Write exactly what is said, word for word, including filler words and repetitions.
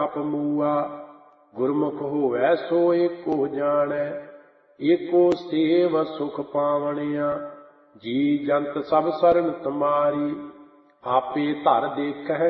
ਜਪ ਮੂਆ। ਗੁਰਮੁਖ ਹੋਵੈ ਸੋ ਏਕੋ ਜਾਣੈ, ਏਕੋ ਸੇਵ ਸੁਖ ਪਾਵਣਿਆ। ਜੀ ਜੰਤ ਸਭ ਸਰਨ ਤੁਮਾਰੀ, ਆਪੇ ਧਰ ਦੇਖਹਿ